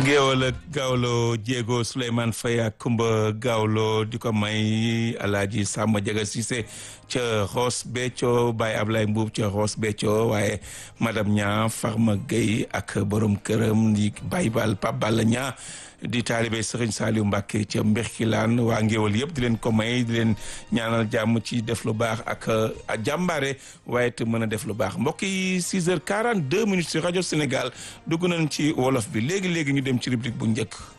Ngéwal ak Gawlo Diego Souleymane Faye ak Kumba Gawlo di ko may Alaaji Samba Jaga Cissé ca Ross Béthio Baye Ablaye Mbuub ca Ross Béthio waaye madame Nia Farma Gueye ak borom këram di Baye Bal Pape Balla Nia di taalibe Serigne Saliou Mbacké ca Mbirkilaan waa Ngéwal yëpp di leen ko may di leen ñaanal jàmm ci def lu baax ak jàmbaare waaye te mën a def lu baax mbokk yi 6h42 ci rajo Sénégal dugg nañ ci wolof bi léegi ñu dem ci rubrique bu njëkk.